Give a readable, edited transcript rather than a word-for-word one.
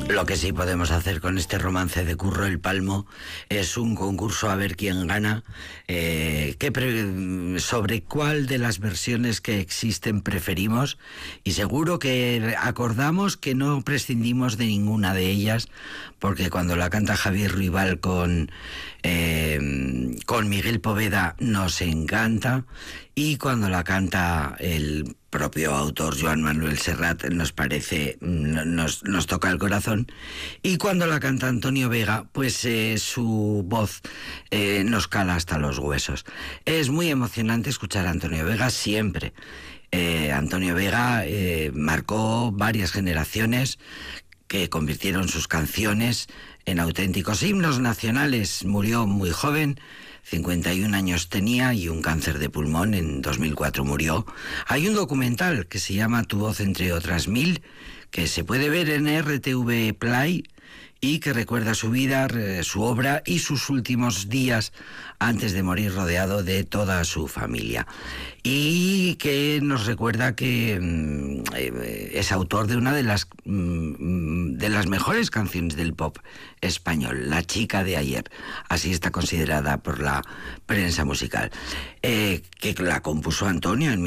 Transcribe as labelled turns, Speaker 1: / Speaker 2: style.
Speaker 1: Lo que sí podemos hacer con este romance de Curro el Palmo es un concurso a ver quién gana, sobre cuál de las versiones que existen preferimos, y seguro que acordamos que no prescindimos de ninguna de ellas, porque cuando la canta Javier Ruibal con Miguel Poveda nos encanta, y cuando la canta el propio autor Joan Manuel Serrat nos parece, nos toca el corazón, y cuando la canta Antonio Vega, pues su voz nos cala hasta los huesos. Es muy emocionante escuchar a Antonio Vega siempre. Antonio Vega marcó varias generaciones que convirtieron sus canciones en auténticos himnos nacionales. Murió muy joven, 51 años tenía, y un cáncer de pulmón. En 2004 murió. Hay un documental que se llama Tu voz entre otras mil, que se puede ver en RTV Play, y que recuerda su vida, su obra y sus últimos días antes de morir, rodeado de toda su familia. Y que nos recuerda que es autor de una de las mejores canciones del pop español, La chica de ayer. Así está considerada por la prensa musical. Que la compuso Antonio en